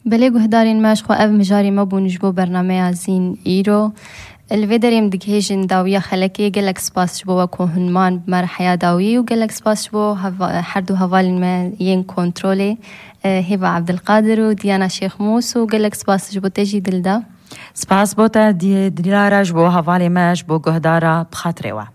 بله گهدارین ماش خو او مجاری ما بونجبو برنامه زین ایرو الفيدريم دقهيجن داوية خلكي قلك سباس شبو وكو هنمان بمر حياة داوي وقلك سباس شبو حردو هفالين ما ين كنترولي هبة عبد القادر وديانا شيخ موس وقلك سباس شبو تجي دلدا سپاس بوتا دی دلارش بو حوالی ماش بو گهدارا بخاطره و